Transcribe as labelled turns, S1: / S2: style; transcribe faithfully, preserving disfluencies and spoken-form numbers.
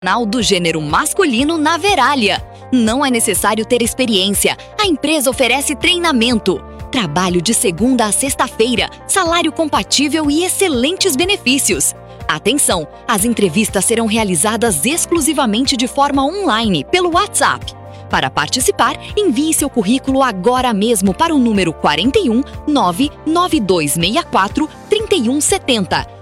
S1: Profissional do gênero masculino na Verallia. Não é necessário ter experiência. A empresa oferece treinamento. Trabalho de segunda a sexta-feira, salário compatível e excelentes benefícios. Atenção! As entrevistas serão realizadas exclusivamente de forma online, pelo WhatsApp. Para participar, envie seu currículo agora mesmo para o número quarenta e um, nove nove dois seis quatro, trinta e um setenta.